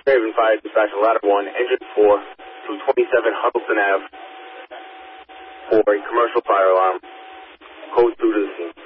Craven Fire Dispatch Ladder 1, Engine 4 to 27 Huddleston Ave for a commercial fire alarm. Code 2 to the scene.